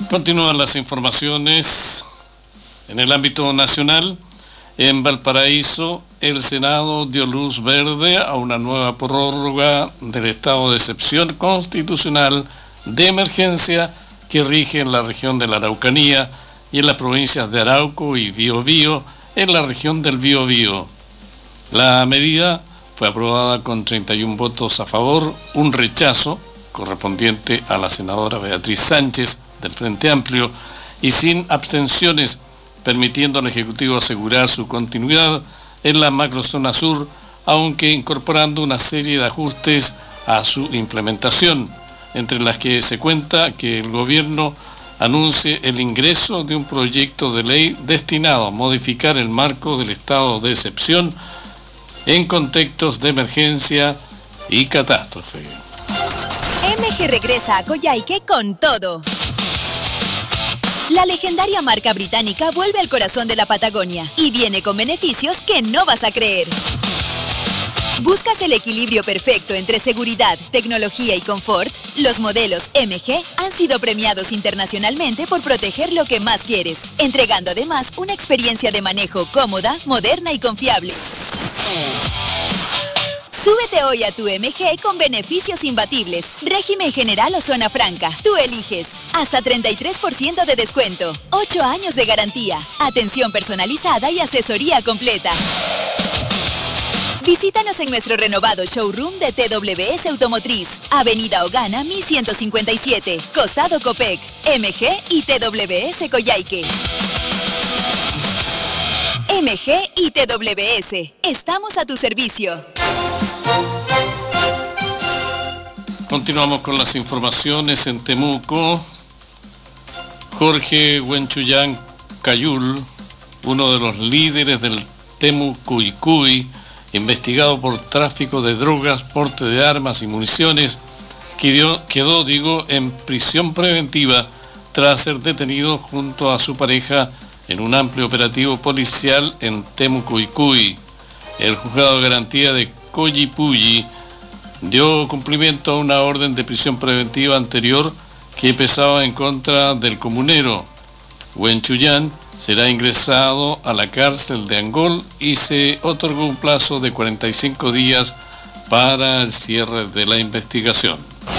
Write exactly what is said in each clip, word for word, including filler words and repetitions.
Continúan las informaciones en el ámbito nacional. En Valparaíso, el Senado dio luz verde a una nueva prórroga del estado de excepción constitucional de emergencia que rige en la región de la Araucanía y en las provincias de Arauco y Biobío en la región del Biobío. La medida fue aprobada con treinta y un votos a favor, un rechazo correspondiente a la senadora Beatriz Sánchez del Frente Amplio y sin abstenciones, permitiendo al Ejecutivo asegurar su continuidad en la macrozona sur, aunque incorporando una serie de ajustes a su implementación, entre las que se cuenta que el gobierno anuncie el ingreso de un proyecto de ley destinado a modificar el marco del estado de excepción en contextos de emergencia y catástrofe. M G regresa a Coyhaique con todo. La legendaria marca británica vuelve al corazón de la Patagonia y viene con beneficios que no vas a creer. ¿Buscas el equilibrio perfecto entre seguridad, tecnología y confort? Los modelos M G han sido premiados internacionalmente por proteger lo que más quieres, entregando además una experiencia de manejo cómoda, moderna y confiable. Súbete hoy a tu M G con beneficios imbatibles. Régimen general o zona franca. Tú eliges. Hasta treinta y tres por ciento de descuento. ocho años de garantía. Atención personalizada y asesoría completa. Visítanos en nuestro renovado showroom de T W S Automotriz. Avenida Ogana, mil ciento cincuenta y siete. Costado Copec. M G y T W S Coyhaique. M G y T W S. Estamos a tu servicio. Continuamos con las informaciones en Temuco. Jorge Huenchuyán Cayul, uno de los líderes del Temucuicui, investigado por tráfico de drogas, porte de armas y municiones, quedó, quedó digo, en prisión preventiva tras ser detenido junto a su pareja en un amplio operativo policial en Temucuicui. El juzgado de garantía de Collipulli dio cumplimiento a una orden de prisión preventiva anterior que pesaba en contra del comunero. Huenchuyán será ingresado a la cárcel de Angol y se otorgó un plazo de cuarenta y cinco días para el cierre de la investigación.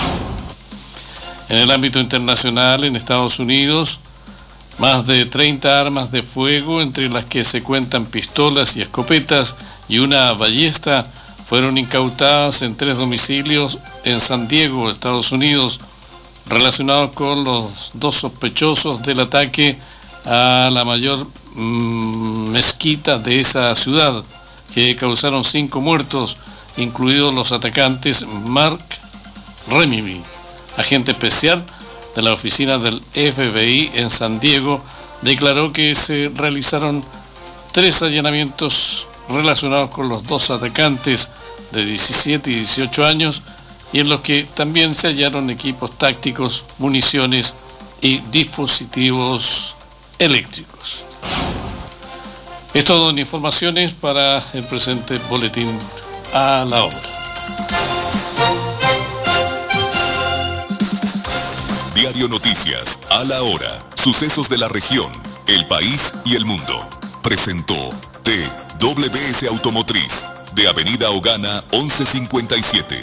En el ámbito internacional, en Estados Unidos, más de treinta armas de fuego, entre las que se cuentan pistolas y escopetas y una ballesta, fueron incautadas en tres domicilios en San Diego, Estados Unidos, relacionados con los dos sospechosos del ataque a la mayor mmm, mezquita de esa ciudad, que causaron cinco muertos, incluidos los atacantes. Mark Remini, agente especial de la oficina del F B I en San Diego, declaró que se realizaron tres allanamientos relacionados con los dos atacantes de diecisiete y dieciocho años, y en los que también se hallaron equipos tácticos, municiones y dispositivos eléctricos. Es todo en informaciones para el presente boletín a la hora. Diario Noticias a la hora. Sucesos de la región, el país y el mundo. Presentó T W S Automotriz, de Avenida Ogana once cincuenta y siete.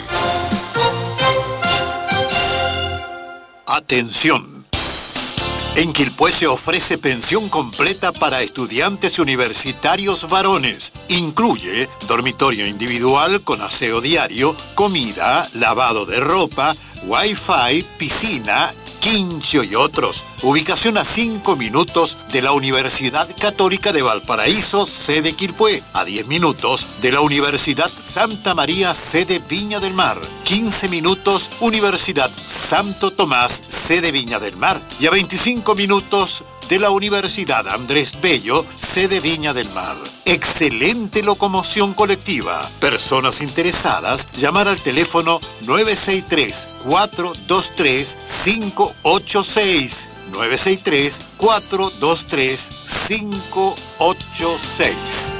Atención. En Quilpué se ofrece pensión completa para estudiantes universitarios varones. Incluye dormitorio individual con aseo diario, comida, lavado de ropa, wifi, piscina, quincho y otros. Ubicación a cinco minutos de la Universidad Católica de Valparaíso, sede Quilpué. A diez minutos de la Universidad Santa María, sede Viña del Mar. quince minutos Universidad Santo Tomás, sede Viña del Mar. Y a veinticinco minutos de la Universidad Andrés Bello, sede Viña del Mar. Excelente locomoción colectiva. Personas interesadas, llamar al teléfono nueve seis tres, cuatro dos tres, cinco ocho seis. nueve seis tres, cuatro dos tres, cinco ocho seis.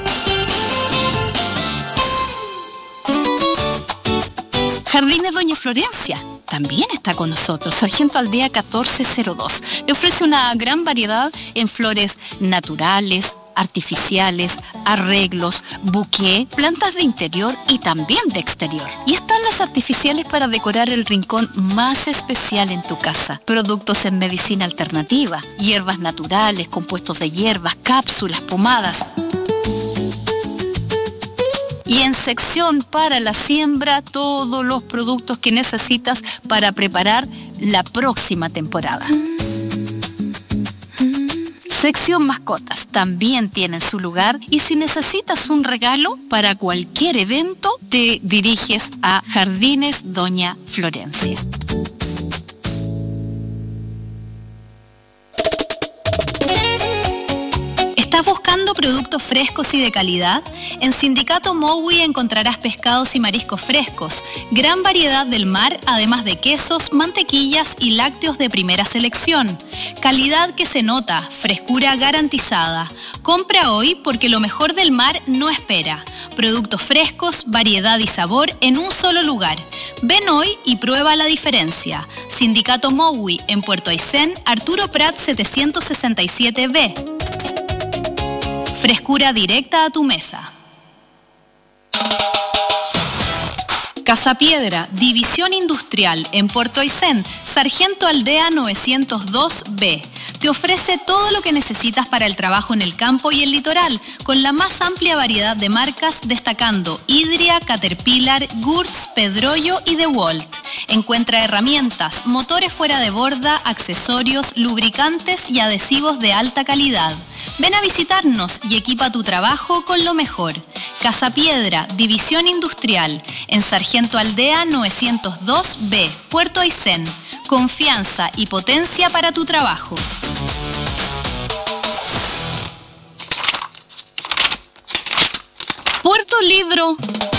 Jardines Doña Florencia. también está con nosotros. Sargento Aldea catorce cero dos. Le ofrece una gran variedad en flores naturales, artificiales, arreglos, buqué, plantas de interior y también de exterior. Y están las artificiales para decorar el rincón más especial en tu casa. Productos en medicina alternativa, hierbas naturales, compuestos de hierbas, cápsulas, pomadas. Y en sección para la siembra, todos los productos que necesitas para preparar la próxima temporada. Sección mascotas también tiene su lugar y si necesitas un regalo para cualquier evento, te diriges a Jardines Doña Florencia. ¿Estás buscando productos frescos y de calidad? En Sindicato Mowi encontrarás pescados y mariscos frescos, gran variedad del mar, además de quesos, mantequillas y lácteos de primera selección. Calidad que se nota, frescura garantizada. Compra hoy porque lo mejor del mar no espera. Productos frescos, variedad y sabor en un solo lugar. Ven hoy y prueba la diferencia. Sindicato Mowi en Puerto Aysén, Arturo Prat setecientos sesenta y siete B. Frescura directa a tu mesa. Casa Piedra, División Industrial en Puerto Aysén, Sargento Aldea novecientos dos B. Te ofrece todo lo que necesitas para el trabajo en el campo y el litoral, con la más amplia variedad de marcas, destacando Hydria, Caterpillar, Gurtz, Pedrollo y DeWalt. Encuentra herramientas, motores fuera de borda, accesorios, lubricantes y adhesivos de alta calidad. Ven a visitarnos y equipa tu trabajo con lo mejor. Casa Piedra, División Industrial, en Sargento Aldea novecientos dos B, Puerto Aysén. Confianza y potencia para tu trabajo. Puerto Libro.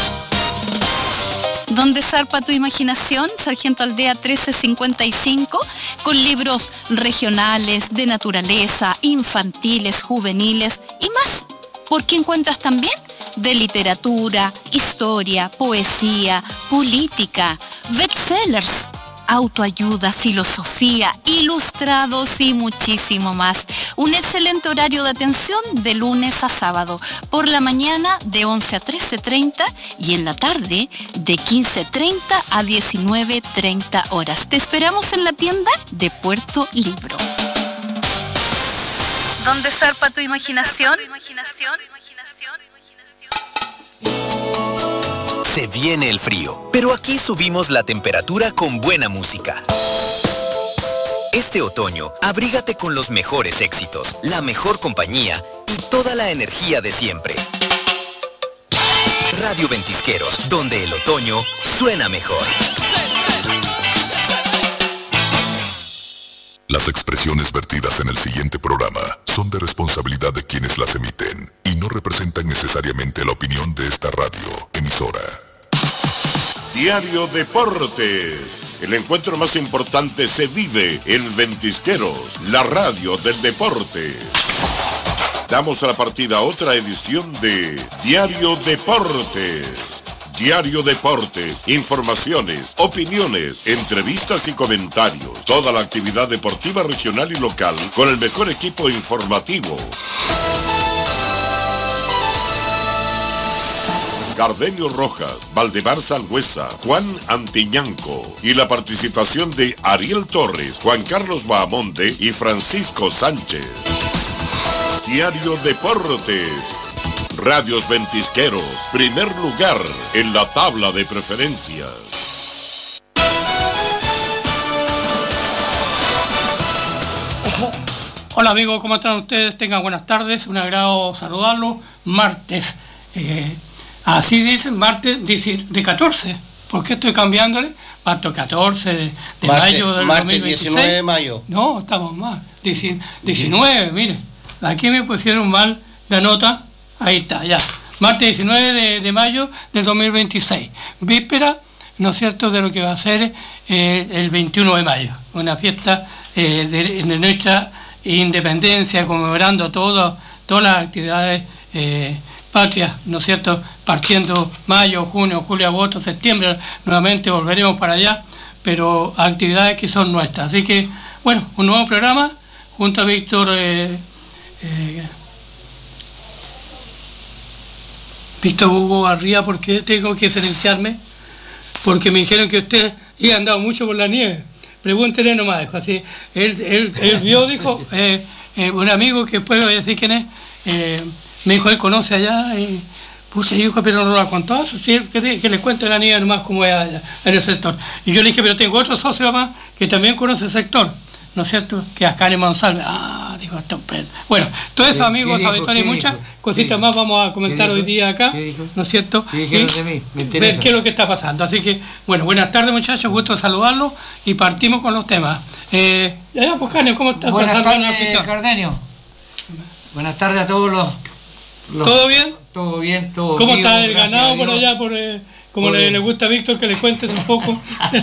¿Dónde zarpa tu imaginación? Sargento Aldea trece cincuenta y cinco, con libros regionales, de naturaleza, infantiles, juveniles y más. Porque encuentras también de literatura, historia, poesía, política, bestsellers, autoayuda, filosofía, ilustrados y muchísimo más. Un excelente horario de atención de lunes a sábado, por la mañana de once a trece treinta y en la tarde de quince treinta a diecinueve treinta horas. Te esperamos en la tienda de Puerto Libro. ¿Dónde zarpa tu imaginación? Se viene el frío, pero aquí subimos la temperatura con buena música. Este otoño, abrígate con los mejores éxitos, la mejor compañía y toda la energía de siempre. Radio Ventisqueros, donde el otoño suena mejor. Las expresiones vertidas en el siguiente programa son de responsabilidad de quienes las emiten y no representan necesariamente la opinión de esta radio emisora. Diario Deportes. El encuentro más importante se vive en Ventisqueros, la radio del deporte. Damos a la partida otra edición de Diario Deportes. Diario Deportes, informaciones, opiniones, entrevistas y comentarios. Toda la actividad deportiva regional y local con el mejor equipo informativo. Cardenio Rojas, Valdemar Sangüesa, Juan Antiñanco y la participación de Ariel Torres, Juan Carlos Bahamonde y Francisco Sánchez. Diario Deportes. Radios Ventisqueros, primer lugar en la tabla de preferencias. Hola amigos, ¿cómo están ustedes? Tengan buenas tardes, un agrado saludarlos. Martes, eh, así dicen, martes de catorce. ¿Por qué estoy cambiándole? Martes catorce de, de Marte, mayo del martes dos mil veintiséis. diecinueve de mayo. No, estamos mal. diecinueve, miren. Aquí me pusieron mal la nota. Ahí está, ya. Martes diecinueve de, de mayo del dos mil veintiséis. Víspera, ¿no es cierto?, de lo que va a ser eh, el veintiuno de mayo. Una fiesta eh, de, de nuestra independencia, conmemorando todo, todas las actividades eh, patrias, ¿no es cierto?, partiendo mayo, junio, julio, agosto, septiembre, nuevamente volveremos para allá pero actividades que son nuestras. Así que, bueno, un nuevo programa junto a Víctor eh, eh, Víctor Hugo Barría, porque tengo que silenciarme, porque me dijeron que usted ha andado mucho por la nieve. Pregúntele nomás, dijo así. Él, él, él vio, dijo, eh, eh, un amigo que después voy a decir quién es, eh, me dijo, él conoce allá, y puse, hijo, pero no lo ha contado, ¿sí? que, que les cuente la nieve nomás como es allá, en el sector. Y yo le dije, pero tengo otro socio más que también conoce el sector, ¿no es cierto? Que es Ascanio Monsalve. Ah, digo, estupendo. Bueno, todos esos amigos, auditores y muchas cositas sí. más vamos a comentar hoy día acá, sí, ¿no es cierto? Sí, sí, de mí. Me interesa. Ver qué es lo que está pasando. Así que, bueno, buenas tardes, muchachos, gusto de saludarlos y partimos con los temas. Eh, ya, pues, Canio, ¿cómo estás? Buenas tardes, Cardenio. Buenas tardes a todos los, los... ¿Todo bien? Todo bien, todo bien. ¿Cómo está el ganado por allá, por... Eh, como le, le gusta a Víctor que le cuentes un poco?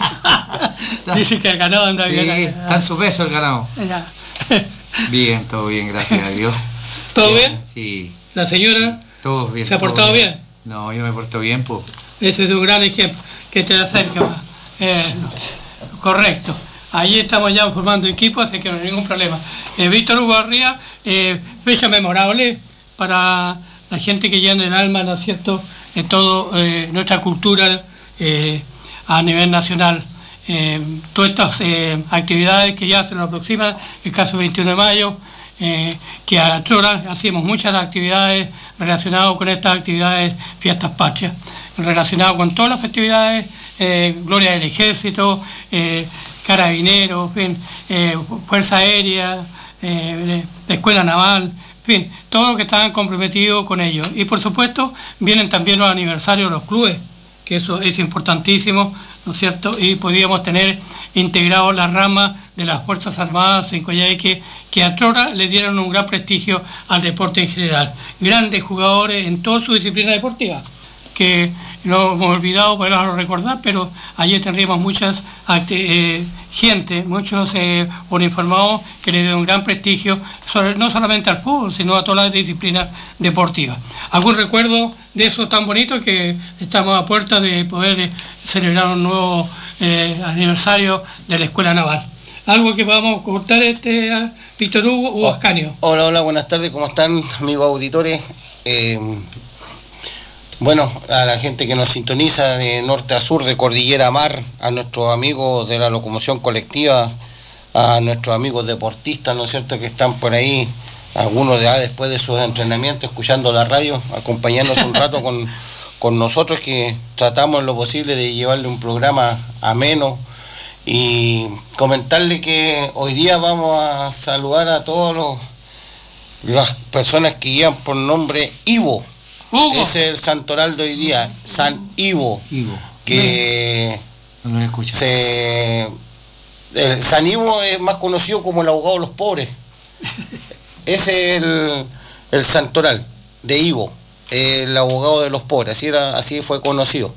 Dice que el ganado anda sí, bien. Está en su peso el ganado. Ya. Bien, todo bien, gracias a Dios. ¿Todo bien? bien? Sí. ¿La señora todo bien, se ha portado bien? bien? No, yo me porto bien, pues. Ese es un gran ejemplo que te acerca más. Eh, correcto. Allí estamos ya formando equipo, así que no hay ningún problema. Eh, Víctor Hugo Barría, eh, fecha memorable para la gente que llena el alma, ¿no es cierto?, de toda eh, nuestra cultura eh, a nivel nacional. Eh, todas estas eh, actividades que ya se nos aproximan, el caso veintiuno de mayo, eh, que a Chora hacemos muchas actividades relacionadas con estas actividades, fiestas patrias, relacionadas con todas las festividades, eh, Gloria del Ejército, eh, Carabineros, en fin, eh, Fuerza Aérea, eh, la Escuela Naval, en fin, todo lo que están comprometidos con ellos. Y por supuesto vienen también los aniversarios de los clubes, que eso es importantísimo, ¿no es cierto? Y podíamos tener integrados la rama de las Fuerzas Armadas en Coyhaique, que a Trora le dieron un gran prestigio al deporte en general. Grandes jugadores en toda su disciplina deportiva, que no hemos olvidado poderlo recordar, pero allí tendríamos muchas eh, gente, muchos eh, uniformados que le dieron un gran prestigio, sobre, no solamente al fútbol, sino a todas las disciplinas deportivas. ¿Algún recuerdo de eso tan bonito que estamos a puerta de poder eh, celebrar un nuevo eh, aniversario de la Escuela Naval? ¿Algo que podamos cortar, este, a Víctor Hugo o oh, Ascanio? Hola, hola, buenas tardes, ¿cómo están, amigos auditores? Eh, Bueno, a la gente que nos sintoniza de norte a sur, de cordillera a mar, a nuestros amigos de la locomoción colectiva, a nuestros amigos deportistas, ¿no es cierto?, que están por ahí, algunos ya después de sus entrenamientos, escuchando la radio, acompañándonos un rato con, con nosotros, que tratamos en lo posible de llevarle un programa ameno, y comentarle que hoy día vamos a saludar a todas las personas que llevan por nombre Ivo. Hugo. Es el santoral de hoy día, San Ivo, Ivo. que no lo escucho. Se, el San Ivo es más conocido como el abogado de los pobres. Ese es el, el santoral de Ivo, el abogado de los pobres, así, era, así fue conocido.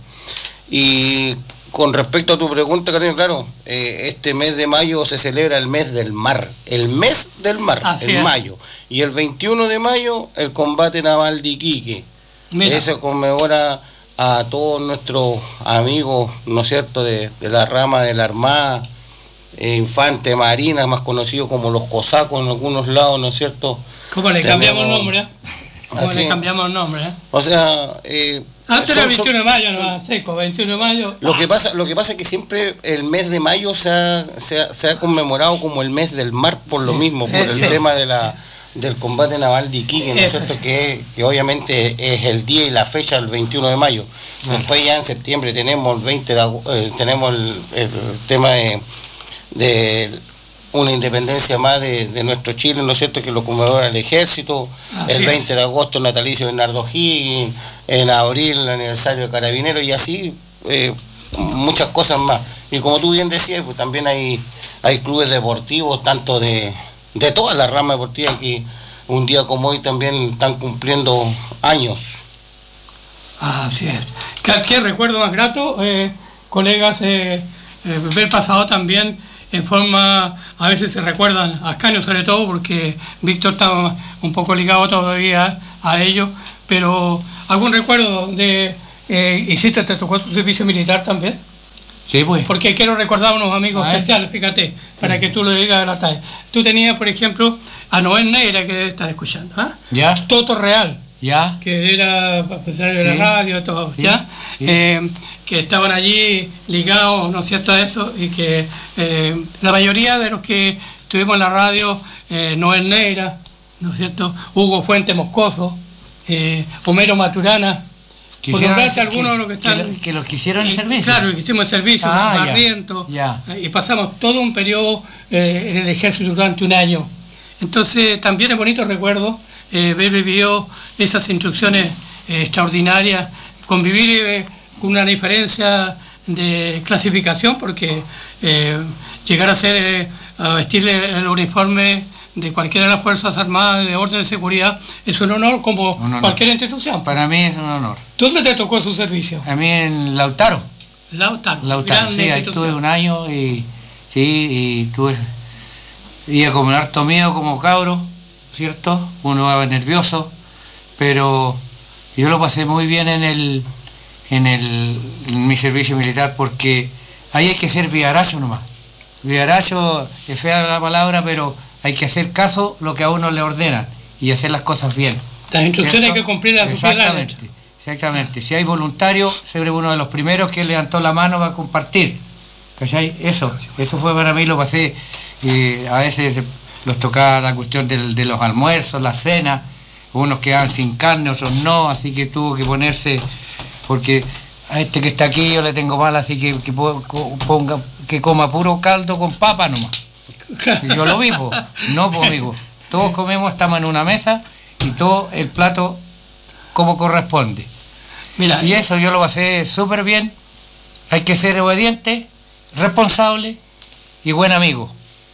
Y con respecto a tu pregunta, Carmen, claro, eh, este mes de mayo se celebra el mes del mar, el mes del mar, así en es. mayo. Y el veintiuno de mayo, el combate naval de Iquique. Mira. Eso conmemora a todos nuestros amigos, ¿no es cierto?, de, de la rama de la Armada, eh, Infante Marina, más conocidos como los cosacos en algunos lados, ¿no es cierto? ¿Cómo le Tenemos, cambiamos el nombre? ¿eh? ¿Cómo así, le cambiamos el nombre? ¿eh? O sea... Eh, Antes son, era el veintiuno de mayo, son, no, seco, veintiuno de mayo. Lo que pasa, lo que pasa es que siempre el mes de mayo se ha, se ha, se ha conmemorado como el mes del mar por lo mismo, por el sí. tema de la del combate naval de Iquique, ¿no es cierto?, que, que obviamente es el día y la fecha del veintiuno de mayo. Después ya en septiembre tenemos el veinte de agosto, eh, tenemos el, el tema de, de una independencia más de, de nuestro Chile, ¿no es cierto?, que lo conmemora el ejército. Así el veinte es. de agosto, natalicio de Bernardo Higgins, en abril el aniversario de Carabineros, y así eh, muchas cosas más. Y como tú bien decías, pues también hay, hay clubes deportivos, tanto de, de todas las ramas deportivas, que un día como hoy también están cumpliendo años. Así es. ¿Qué, qué recuerdo más grato, eh, colegas? Eh, eh, ver pasado también en forma, a veces se recuerdan a Ascanio sobre todo, porque Víctor está un poco ligado todavía a ello, pero ¿algún recuerdo de, eh, hiciste, te tocó tu servicio militar también? Sí, pues. Porque quiero recordar a unos amigos especiales, fíjate, para que tú lo digas a la tarde. Tú tenías, por ejemplo, a Noel Neira, que debe estar escuchando, ¿ah? Ya. Toto Real, ya. que era empresario de la Sí. radio, todo, Sí. ¿ya? Sí. Eh, que estaban allí ligados, ¿no es cierto?, a eso, y que eh, la mayoría de los que estuvimos en la radio, eh, Noel Neira, ¿no es cierto?, Hugo Fuente Moscoso, eh, Homero Maturana, por nombrarse algunos de los que están... Que, lo, que los que hicieron el y, servicio. Claro, que hicimos el servicio, Ah, ya, Barriento, ya. eh, y pasamos todo un periodo eh, en el ejército durante un año. Entonces también es bonito recuerdo eh, ver vivido esas instrucciones eh, extraordinarias, convivir eh, con una diferencia de clasificación, porque eh, llegar a ser, eh, a vestirle el uniforme de cualquiera de las Fuerzas Armadas de orden de seguridad es un honor como Un honor. cualquier institución. Para mí es un honor. ¿Dónde te tocó su servicio? A mí en Lautaro. Lautaro. Lautaro, grande sí, ahí institución. estuve un año y sí, y tuve, iba con un harto miedo como cabro, ¿cierto? Uno iba nervioso, pero yo lo pasé muy bien en el, en el, en mi servicio militar, porque ahí hay que ser vivaracho nomás. Vivaracho, es fea la palabra, pero hay que hacer caso lo que a uno le ordenan y hacer las cosas bien. Las instrucciones ¿cierto? hay que cumplirlas a su pie de la Exactamente, exactamente. Si hay voluntario, seré uno de los primeros que levantó la mano para compartir. ¿Cachai? Eso, eso fue para mí, lo pasé. Eh, a veces los tocaba la cuestión del, de los almuerzos, la cena, unos quedaban sin carne, otros no, así que tuvo que ponerse, porque a este que está aquí yo le tengo mal, así que, que ponga, que coma puro caldo con papa nomás. Y yo lo vivo, no, pues amigo. Todos comemos, estamos en una mesa y todo el plato como corresponde. Mira, y eso yo lo pasé súper bien. Hay que ser obediente, responsable y buen amigo.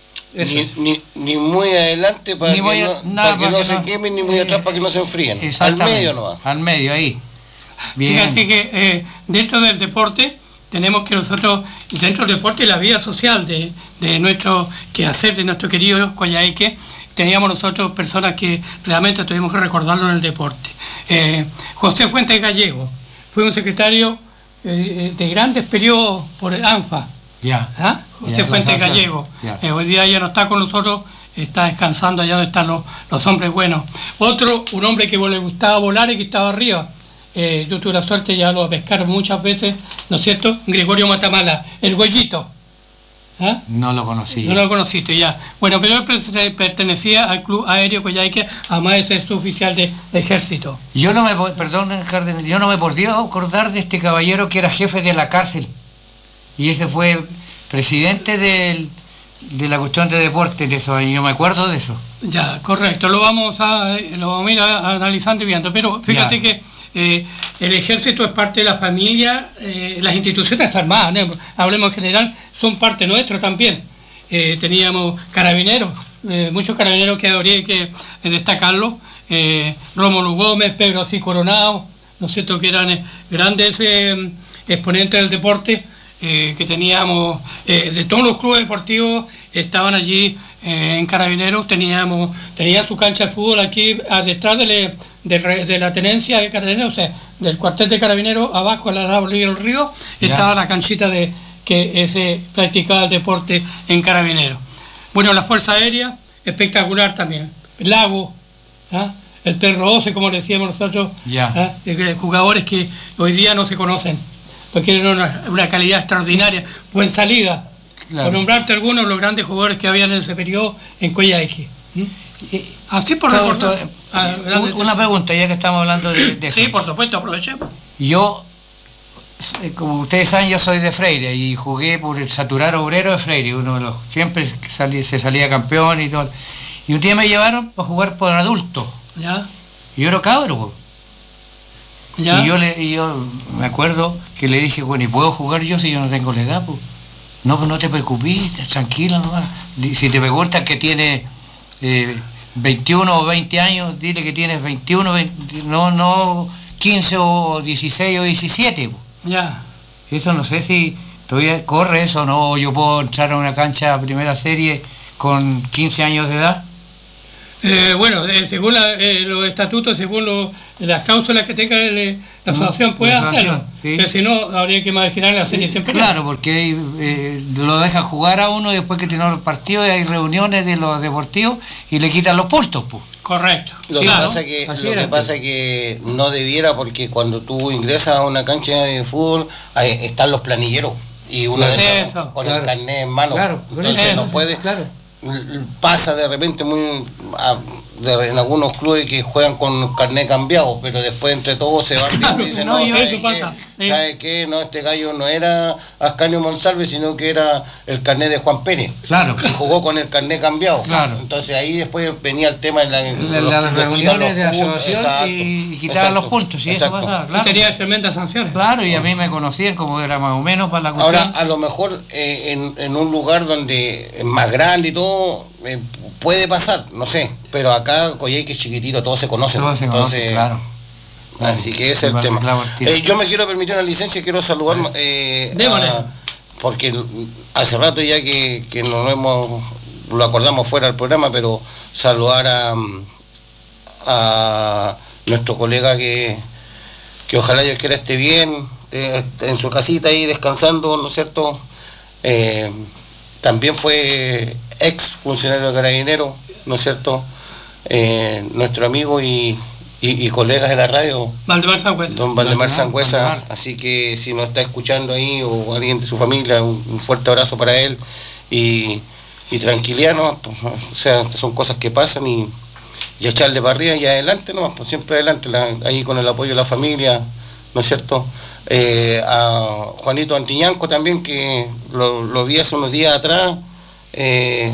Ni, ni, ni muy adelante para Ni que muy a- no, nada, para que para no que se no- quemen, ni muy atrás para que no se enfríen. Al Exactamente. medio nomás. Al medio, ahí. Bien. fíjate que eh, dentro del deporte tenemos que nosotros, dentro del deporte y la vida social de, de nuestro quehacer, de nuestro querido Coyhaique, teníamos nosotros personas que realmente tuvimos que recordarlo en el deporte. Eh, José Fuentes Gallego fue un secretario eh, de grandes periodos por el ANFA. Ya. ¿Ah? José Ya, Fuentes ya, ya. Gallego. Ya. Eh, hoy día ya no está con nosotros, está descansando allá donde están los, los hombres buenos. Otro, un hombre que le gustaba volar y que estaba arriba. Eh, yo tuve la suerte ya lo pescaron muchas veces, ¿no es cierto? Gregorio Matamala, el Güellito. ¿Ah? No lo conocí. No lo conociste ya. Bueno, pero él pertene- pertenecía al Club Aéreo Coyhaique, además de ser su oficial de, de ejército. Yo no me, po- perdón, Cárdenas, yo no me podía acordar de este caballero que era jefe de la cárcel. Y ese fue presidente del, de la cuestión de deporte de esos años. Yo me acuerdo de eso. Ya, correcto, lo vamos a, lo vamos a ir a- analizando y viendo, pero fíjate Ya. que eh, el ejército es parte de la familia, eh, las instituciones armadas, ¿no? Hablemos en general, son parte nuestra también. Eh, teníamos carabineros, eh, muchos carabineros que habría que eh, destacarlos, eh, Rómulo Gómez, Pedro Así Coronado, ¿no es cierto?, que eran eh, grandes eh, exponentes del deporte, eh, que teníamos, eh, de todos los clubes deportivos estaban allí eh, en Carabineros, teníamos, tenía su cancha de fútbol aquí a- detrás de, le- de, re- de la tenencia de Carabineros, o sea, del cuartel de Carabineros, abajo al lado del río, Ya. estaba la canchita de que se practicaba el deporte en Carabineros. Bueno, la Fuerza Aérea, espectacular también, Lago, ¿ah? El Perro Oce, como le decíamos nosotros, Ya. ¿ah? Eh, jugadores que hoy día no se conocen, porque eran una, una calidad extraordinaria, buen salida. Claro. Por nombrarte algunos de los grandes jugadores que habían en ese periodo en Coyhaique. ¿Mm? Y- Así por todo- recordar. todo- Ah, grandes- una pregunta, ya que estamos hablando de, de eso. Sí, por supuesto, aprovechemos. Yo, eh, como ustedes saben, yo soy de Freire y jugué por el Saturar Obrero de Freire, uno de los, siempre salí- se salía campeón y todo. Y un día me llevaron a jugar por adultos. ¿Ya? Y yo era cabro, po. ¿Ya? Y yo, le, y yo me acuerdo que le dije, bueno, ¿y puedo jugar yo si yo no tengo la edad? Po? No, pues no te preocupes, tranquila nomás. Di- Si te preguntan que tiene eh, veintiuno o veinte años, dile que tienes veintiuno, veinte, no, no quince o dieciséis o diecisiete. Po. Ya. Eso no sé si todavía corre eso o no, o yo puedo entrar a una cancha primera serie con quince años de edad. Eh, bueno, eh, según la- eh, los estatutos, según lo- las cláusulas que tenga el, la asociación puede hacerlo, sí. Pero si no, habría que marginar la serie siempre. Claro, porque eh, lo dejan jugar a uno y después que tiene los partidos y hay reuniones de los deportivos y le quitan los puntos, pues. Correcto. Lo que claro. pasa que lo que pasa que no debiera, porque cuando tú ingresas a una cancha de fútbol ahí están los planilleros y uno Claro. entra Eso. con Claro. el carnet en mano, Claro, entonces eso, no puede, claro. pasa de repente muy a- de- en algunos clubes que juegan con carnet cambiado, pero después entre todos se van viendo y dicen, no, no, y ¿sabes eso qué? pasa, sí. ¿Sabes qué? No, este gallo no era Ascanio Monsalve, sino que era el carnet de Juan Pérez. Claro. Y jugó con el carnet cambiado. Claro. Entonces ahí después venía el tema de la, La- los- las les quitan reuniones de la los puntos, asociación exacto, y, y quitaban exacto, los puntos, y eso exacto. pasaba, Y claro. tenía tremendas sanciones. Claro, y a mí me conocían como era más o menos para la cuestión. Ahora, a lo mejor eh, en, en un lugar donde es más grande y todo, eh, puede pasar, no sé, pero acá Coyhaique es chiquitito, todos se conocen. Todos se conocen, entonces, claro. Así que ese es el Igual tema. reclamo al tiro. Eh, yo me quiero permitir una licencia, quiero saludar, eh, Démosle. a- porque hace rato ya que, que no lo hemos, lo acordamos fuera del programa, pero saludar a, a nuestro colega que, que ojalá Dios quiera esté bien, eh, en su casita ahí descansando, ¿no es cierto? Eh, también fue ex funcionario de Carabineros, ¿no es cierto? Eh, nuestro amigo y, y, y colegas de la radio, Valdemar Sangüesa. don Valdemar Valdemar, Sangüesa, Valdemar. así que si nos está escuchando ahí o alguien de su familia, un, un fuerte abrazo para él y, y tranquilidad, ¿no? O sea, son cosas que pasan y, y echarle para arriba y adelante, ¿no? Pues siempre adelante, la- ahí con el apoyo de la familia, ¿no es cierto? Eh, a Juanito Antiñanco también, que lo, lo vi hace unos días atrás, eh,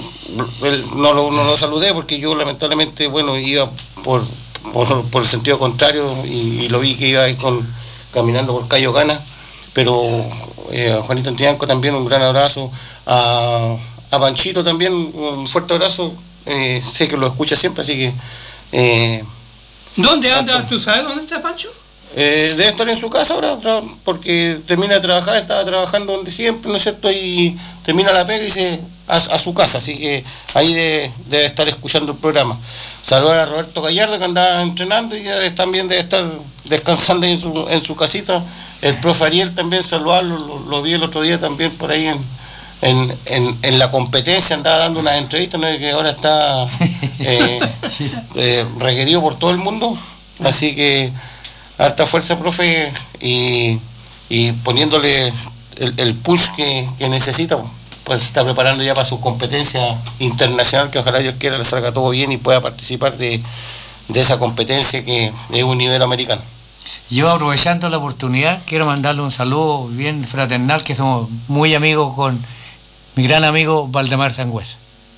él- no, lo, no lo saludé porque yo lamentablemente, bueno, iba por, por, por el sentido contrario y, y lo vi que iba ahí con, caminando por Cayo Gana, pero eh, a Juanito Antiñanco también un gran abrazo, a, a Panchito también un fuerte abrazo, eh, sé que lo escucha siempre, así que eh, ¿Dónde andas? ¿Tú sabes dónde está Pancho? eh, debe estar en su casa ahora, tra- porque termina de trabajar, estaba trabajando donde siempre, ¿no es cierto? Y termina la pega y se a, a su casa, así que ahí debe, debe estar escuchando el programa. Saludar a Roberto Gallardo, que andaba entrenando y ya de- también debe estar descansando ahí en su, en su casita. El profe Ariel también, saludarlo, lo, lo vi el otro día también por ahí en, en, en, en la competencia, andaba dando unas entrevistas, ¿no? Que ahora está eh, eh, requerido por todo el mundo, así que harta fuerza, profe, y, y poniéndole el, el push que, que necesita, pues está preparando ya para su competencia internacional, que ojalá Dios quiera le salga todo bien y pueda participar de, de esa competencia que es un nivel americano. Yo, aprovechando la oportunidad, quiero mandarle un saludo bien fraternal, que somos muy amigos con mi gran amigo Valdemar Sangüesa.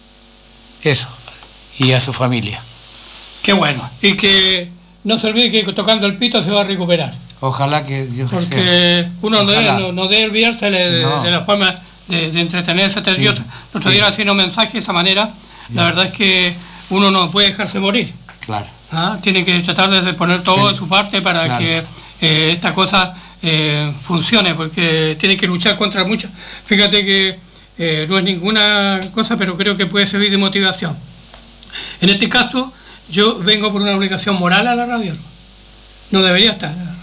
Eso, y a su familia. Qué bueno. Y que no se olvide que tocando el pito se va a recuperar. Ojalá que Dios sea. Porque uno no debe, Ojalá. no, no debe olvidarse de, No. de la forma de, de entretenerse. Sí. Yo otro día haciendo mensajes de esa manera. La verdad es que uno no puede dejarse morir. Claro. ¿Ah? Tiene que tratar de poner todo de su parte para Claro. que eh, esta cosa eh, funcione, porque tiene que luchar contra muchas. Fíjate que eh, no es ninguna cosa, pero creo que puede servir de motivación. En este caso, yo vengo por una obligación moral a la radio. No debería estar en la radio,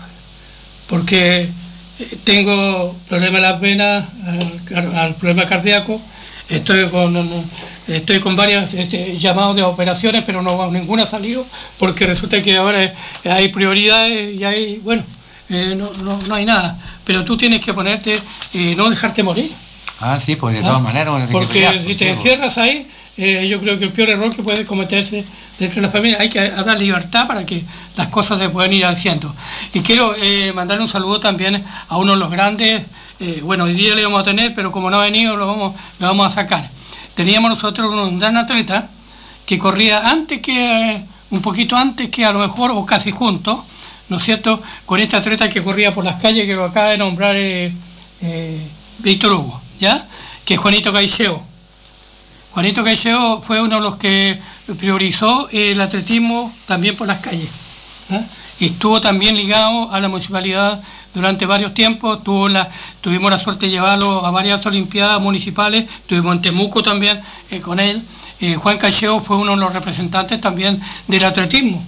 porque eh, tengo problemas en las venas, al, car- al problema cardíaco, estoy con estoy con varios este, llamados de operaciones, pero no ninguna ha salido, porque resulta que ahora eh, hay prioridades y hay, bueno, eh, no, no, no hay nada, pero tú tienes que ponerte, eh, no dejarte morir. Ah, sí, pues de ¿Ah? todas maneras. uno tiene que Porque pelear, si pues, te sí, encierras ahí, eh, yo creo que el peor error que puede cometerse dentro de la familia, hay que dar libertad para que las cosas se puedan ir haciendo. Y quiero eh, mandarle un saludo también a uno de los grandes, eh, bueno, hoy día le vamos a tener, pero como no ha venido, lo vamos, lo vamos a sacar. Teníamos nosotros un gran atleta que corría antes que, eh, un poquito antes que a lo mejor, o casi juntos, ¿no es cierto?, con este atleta que corría por las calles, que lo acaba de nombrar eh, eh, Víctor Hugo, ¿ya?, que es Juanito Caicheo. Juanito Caicheo fue uno de los que priorizó el atletismo también por las calles, ¿eh? Y estuvo también ligado a la municipalidad durante varios tiempos. Tuvo la, tuvimos la suerte de llevarlo a varias olimpiadas municipales, estuvimos en Temuco también eh, con él. Eh, Juan Caicheo fue uno de los representantes también del atletismo.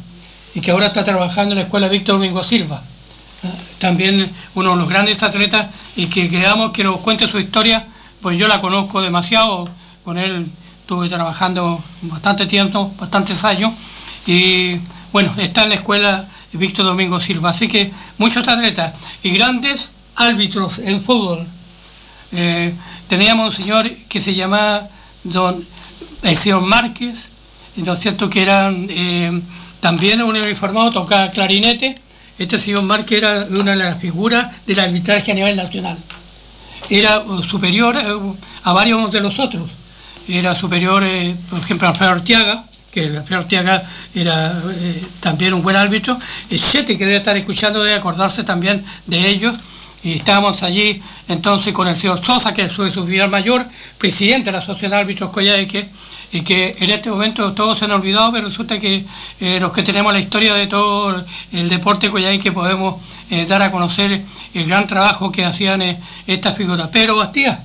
y que ahora está trabajando en la escuela Víctor Domingo Silva. También uno de los grandes atletas, y que queramos que nos cuente su historia, pues yo la conozco demasiado, con él estuve trabajando bastante tiempo, bastantes años, y bueno, está en la escuela Víctor Domingo Silva, así que muchos atletas y grandes árbitros en fútbol. Eh, teníamos un señor que se llamaba don, el señor Márquez, ¿no es cierto?, que era eh, también un uniformado, tocaba clarinete. Este señor Márquez era una de las figuras del arbitraje a nivel nacional. Era superior a varios de los otros. Era superior, eh, por ejemplo, a Alfredo Arteaga, que Alfredo Arteaga era eh, también un buen árbitro. El Chete, que debe estar escuchando, debe acordarse también de ellos. Y estábamos allí entonces con el señor Sosa, que es su subfilial mayor, presidente de la Asociación de Árbitros Coyhaique, y que en este momento todos se han olvidado, pero resulta que eh, los que tenemos la historia de todo el deporte Coyhaique podemos eh, dar a conocer el gran trabajo que hacían eh, estas figuras. Pero Bastía,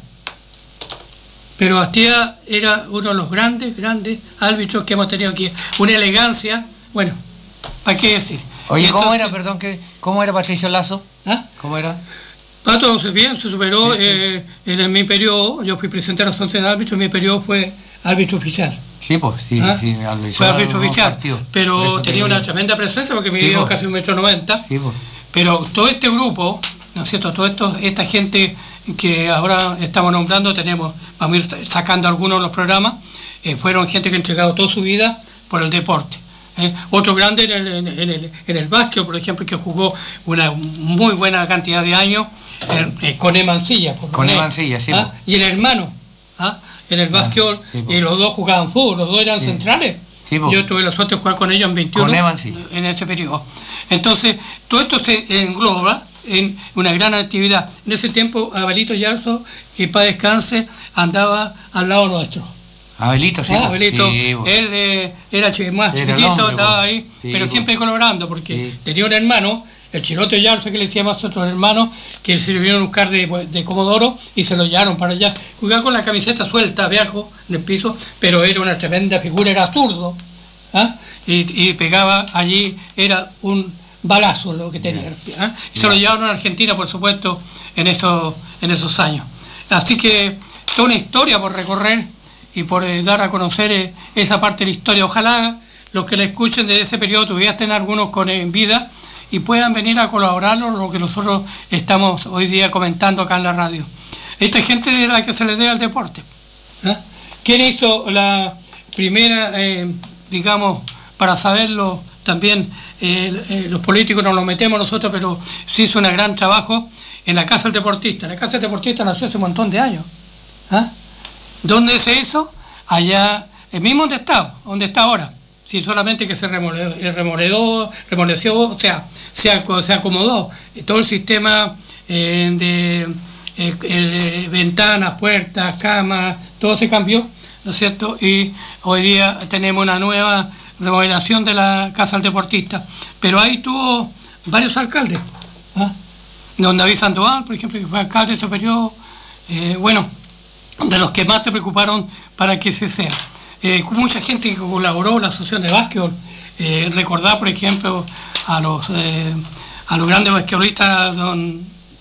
pero Bastía era uno de los grandes, grandes árbitros que hemos tenido aquí. Una elegancia, bueno, ¿para qué decir? Oye, ¿cómo era, perdón, que, cómo era Patricio Lazo? ¿Ah? ¿Cómo era? Ah, todo bien, se superó. Sí, sí. Eh, en mi periodo, yo fui presidente de la Asociación de Árbitros, mi periodo fue árbitro oficial. Sí, pues sí, ¿Ah? sí. Fue árbitro oficial, pero tenía una tremenda presencia porque me dio casi un metro noventa. Sí, pues. Pero todo este grupo, ¿no es cierto?, todo esto, esta gente que ahora estamos nombrando, tenemos, vamos a ir sacando algunos de los programas, eh, fueron gente que ha entregado toda su vida por el deporte. Eh, otro grande en el, en, el, en el básquet, por ejemplo, que jugó una muy buena cantidad de años, eh, con Mancilla. Con Mancilla, sí. ¿Ah? Y el hermano, ¿ah? en el básquet, ah, sí, y los dos jugaban fútbol, los dos eran sí. centrales. Sí, yo tuve la suerte de jugar con ellos en veintiuno, en ese periodo. Entonces, todo esto se engloba en una gran actividad. En ese tiempo, Abelito Yarzo, que para descanse, andaba al lado nuestro. Abelito, sí. Ah, Abelito, sí, él eh, era más chiquitito, hombre, andaba ahí, sí, pero siempre colaborando, porque sí. tenía un hermano, el Chirote Yarzo, que le decíamos a otros hermanos, que se vieron un car de, de Comodoro y se lo llevaron para allá. Jugaba con la camiseta suelta, viejo, en el piso, pero era una tremenda figura, era zurdo, ¿ah? y, y pegaba allí, era un balazo lo que tenía. ¿Ah? Y se lo llevaron a Argentina, por supuesto, en esos, en esos años. Así que toda una historia por recorrer y por eh, dar a conocer eh, esa parte de la historia. Ojalá los que la escuchen de ese periodo todavía estén algunos con en vida y puedan venir a colaborar con lo que nosotros estamos hoy día comentando acá en la radio. Esta gente es la que se le dé al deporte. ¿eh? ¿Quién hizo la primera, eh, digamos, para saberlo también, eh, eh, los políticos nos lo metemos nosotros, pero se hizo un gran trabajo en la Casa del Deportista? La Casa del Deportista nació hace un montón de años. ¿eh? ¿Dónde se hizo? Allá, el mismo donde está, donde está ahora. Sí, solamente que se remoledó, remoleció, o sea, se, se acomodó todo el sistema eh, de eh, eh, ventanas, puertas, camas, todo se cambió, ¿no es cierto? Y hoy día tenemos una nueva remodelación de la Casa del Deportista. Pero ahí tuvo varios alcaldes. ¿eh? Don David Sandoval, por ejemplo, que fue alcalde de ese periodo, eh, bueno, de los que más te preocuparon para que se sea. Eh, mucha gente que colaboró en la asociación de básquetbol, eh, recordar por ejemplo a los eh, a los grandes basquetbolistas, don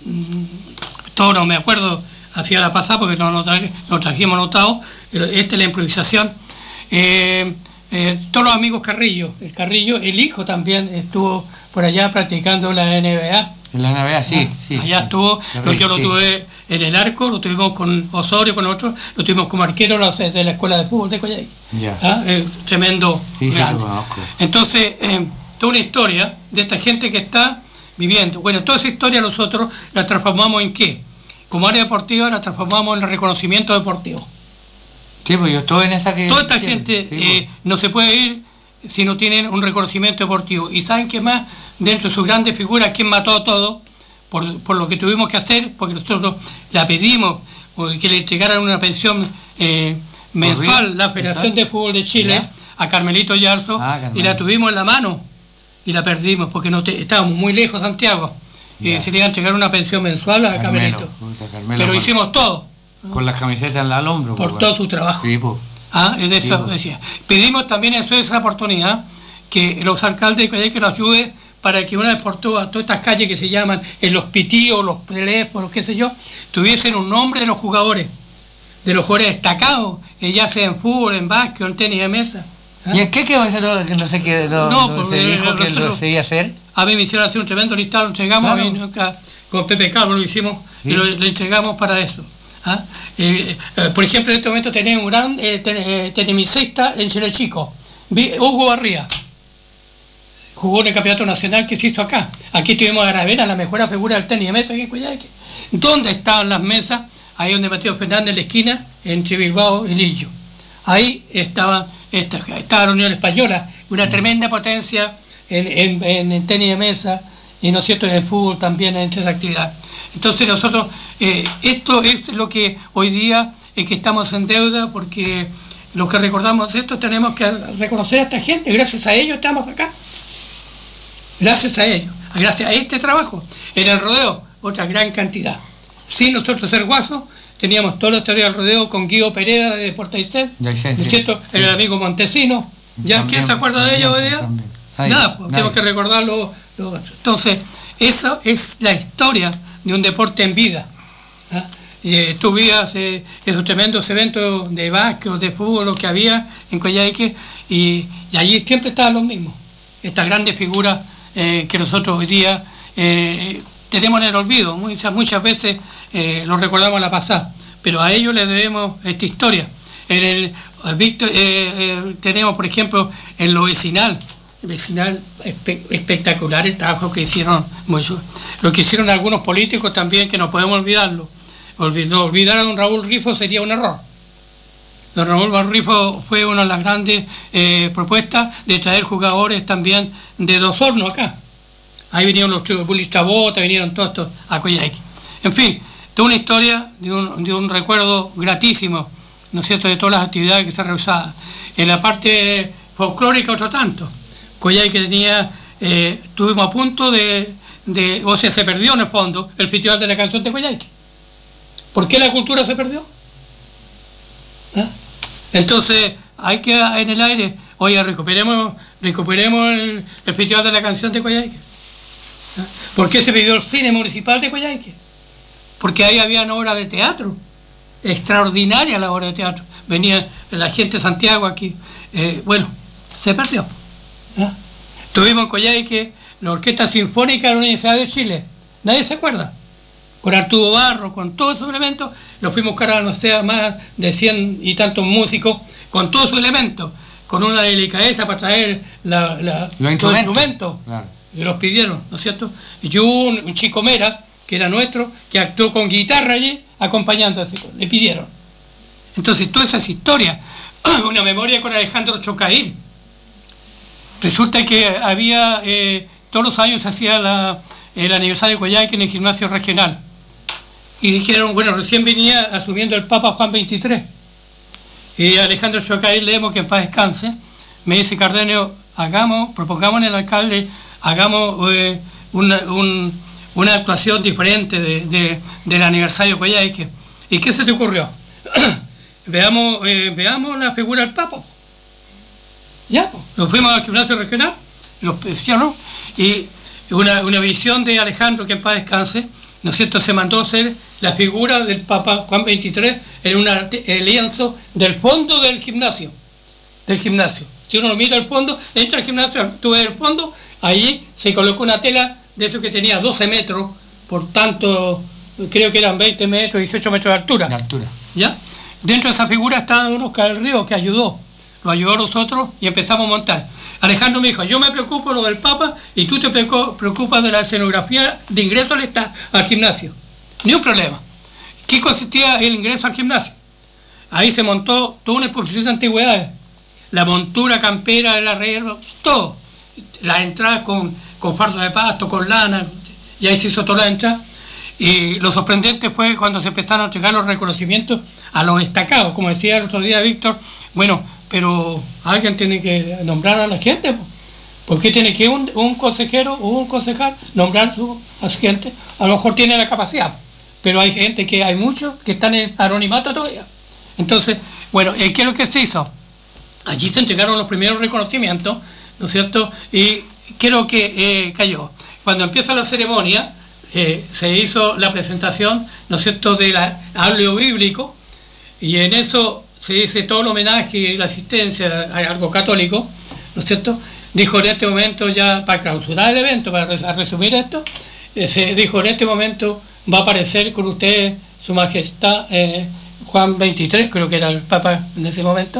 Toro, me acuerdo, hacía la pasada porque no lo tra tra trajimos notado, esta es la improvisación. Eh, eh, todos los amigos Carrillo, el Carrillo, el hijo también estuvo por allá practicando la N B A. En la N B A, sí, ah, sí. Allá sí, estuvo, Carrillo, yo lo sí. tuve en el arco, lo tuvimos con Osorio, con otros, lo tuvimos como arquero de la escuela de fútbol de Coyhaique. Yeah. ¿Ah? Eh, tremendo. Sí, sí, entonces, eh, toda una historia de esta gente que está viviendo. Bueno, toda esa historia nosotros la transformamos en ¿qué? Como área deportiva la transformamos en el reconocimiento deportivo. Sí, pues yo estoy en esa que... Toda esta sí, gente sí, pues. eh, no se puede ir si no tienen un reconocimiento deportivo. ¿Y saben qué más? Dentro de sus grandes figuras, ¿quién mató a todo? Por, por lo que tuvimos que hacer, porque nosotros la pedimos que le entregaran una pensión eh, mensual, la Federación de Fútbol de Chile, ¿ya? A Carmelito Yarzo, ah, y la tuvimos en la mano y la perdimos porque no te, estábamos muy lejos, Santiago, y se le iba a entregar una pensión mensual a Carmelo, Carmelito. Puta, Carmelo, pero por, hicimos todo. Con las camisetas al hombro. Por pues, todo su trabajo. Sí, pues. Ah, es de eso sí, decía. Pedimos también en esa oportunidad que los alcaldes de Coyhaique los ayuden para que una vez por todas, todas estas calles que se llaman en los pitíos, los teléfonos, qué sé yo, tuviesen un nombre de los jugadores, de los jugadores destacados, ya sea en fútbol, en básquet, en tenis de mesa. ¿Ah? ¿Y en qué quedó eso? No, no sé qué, no, no, no pues, se dijo eh, que lo se iba a hacer. A mí me hicieron hacer un tremendo listado, lo entregamos, Claro. a mí, acá, con Pepe Carlos lo hicimos, Sí. y lo, lo entregamos para eso. ¿Ah? Eh, eh, por ejemplo, en este momento tenemos un gran eh, ten, eh, tenisista en Chile Chico, Hugo Barría. Jugó en el campeonato nacional que se hizo acá. Aquí tuvimos a Aravena, la mejor figura del tenis de mesa aquí en Coyhaique. ¿Dónde estaban las mesas? Ahí donde Mateo Fernández en la esquina, entre Bilbao y Lillo. Ahí estaba, esta, estaba la Unión Española, una tremenda potencia en, en, en, en tenis de mesa y, ¿no es cierto?, en el fútbol también, en esa actividad. Entonces nosotros, eh, esto es lo que hoy día es que estamos en deuda, porque los que recordamos esto tenemos que reconocer a esta gente, gracias a ellos estamos acá. Gracias a ellos, gracias a este trabajo. En el rodeo, otra gran cantidad. Sin nosotros ser guasos, teníamos toda la teoría del rodeo con Guido Pereira de Puerto Aysén, ¿no es cierto? Sí. El amigo Montesino. ¿Ya también, quién se acuerda también, de ellos hoy día? Ay, Nada, pues, tenemos que recordarlo. Lo, entonces, esa es la historia de un deporte en vida. ¿Ah? Y, eh, tú vías eh, esos tremendos eventos de básquet o de fútbol, lo que había en Coyhaique, y, y allí siempre estaban los mismos. Estas grandes figuras eh, que nosotros hoy día eh, tenemos en el olvido, muchas, muchas veces eh, los recordamos a la pasada, pero a ellos les debemos esta historia. En el Víctor, eh, eh, tenemos, por ejemplo, en lo vecinal, vecinal espe espectacular el trabajo que hicieron, mucho, lo que hicieron algunos políticos también, que no podemos olvidarlo. Olvid, no, olvidar a don Raúl Rifo sería un error. Don Raúl Rifo fue una de las grandes eh, propuestas de traer jugadores también de Dos Hornos acá. Ahí vinieron los Bulis Chabota, vinieron todos estos a Coyhaique. En fin, toda una historia de un, de un recuerdo gratísimo, ¿no es cierto?, de todas las actividades que se realizaban. En la parte folclórica, otro tanto. Coyhaique tenía, eh, estuvimos a punto de, de, o sea, se perdió en el fondo el Festival de la Canción de Coyhaique. ¿Por qué la cultura se perdió? ¿Ah? Entonces, hay que en el aire, oye, recuperemos, recuperemos el, el Festival de la Canción de Coyhaique. ¿Ah? ¿Por qué se perdió el cine municipal de Coyhaique? Porque ahí había obras de teatro, extraordinaria la obra de teatro. Venía la gente de Santiago aquí. Eh, bueno, se perdió. ¿Ah? Tuvimos en Coyhaique la Orquesta Sinfónica de la Universidad de Chile. Nadie se acuerda. Con Arturo Barro, con todos esos elementos, lo fuimos a buscar a, no sé, más de cien y tantos músicos, con todos sus elementos, con una delicadeza para traer la, la, los instrumentos. instrumentos. Claro. Y los pidieron, ¿no es cierto? Y yo un, un chico Mera, que era nuestro, que actuó con guitarra allí, acompañando a ese, le pidieron. Entonces, todas esas historias, una memoria con Alejandro Chocair. Resulta que había, eh, todos los años se hacía la, el aniversario de Coyhaique en el gimnasio regional. Y dijeron, bueno, recién venía asumiendo el Papa Juan veintitrés. Y Alejandro Chocair, leemos que en paz descanse, me dice, Cardenio, hagamos, propongamos en el alcalde, hagamos eh, una, un, una actuación diferente de, de, del aniversario de Coyhaique. ¿Y qué se te ocurrió? veamos, eh, veamos la figura del Papa. Ya, pues, nos fuimos al gimnasio regional, los pensionó, y una, una visión de Alejandro, que en paz descanse, ¿no es cierto?, se mandó a hacer la figura del Papa Juan veintitrés en un lienzo del fondo del gimnasio, del gimnasio. Si uno lo mira al fondo, entra al gimnasio, tú ves el fondo, allí se colocó una tela de eso que tenía doce metros, por tanto, creo que eran veinte metros, dieciocho metros de altura. De altura. ¿Ya? Dentro de esa figura estaba don Oscar del Río, que ayudó, lo ayudó a nosotros y empezamos a montar. Alejandro me dijo, yo me preocupo de lo del Papa y tú te preocupas de la escenografía de ingreso al, al gimnasio. Ni un problema. ¿Qué consistía el ingreso al gimnasio? Ahí se montó toda una exposición de antigüedades. La montura campera, el arreglo, todo. Las entradas con, con fardo de pasto, con lana, y ahí se hizo toda la entrada. Y lo sorprendente fue cuando se empezaron a entregar los reconocimientos a los destacados. Como decía el otro día Víctor, bueno, pero alguien tiene que nombrar a la gente. ¿Por qué tiene que un, un consejero o un concejal nombrar su, a su gente? A lo mejor tiene la capacidad, pero hay gente que hay muchos que están en anonimato todavía. Entonces, bueno, ¿qué es lo que se hizo? Allí se entregaron los primeros reconocimientos ¿no es cierto? Y creo que eh, cayó. Cuando empieza la ceremonia, eh, se hizo la presentación, ¿no es cierto?, del áureo bíblico, y en eso se dice todo el homenaje y la asistencia a algo católico, ¿no es cierto? Dijo en este momento, ya para clausurar el evento, para resumir esto, eh, se dijo en este momento va a aparecer con ustedes su majestad eh, Juan veintitrés, creo que era el Papa en ese momento,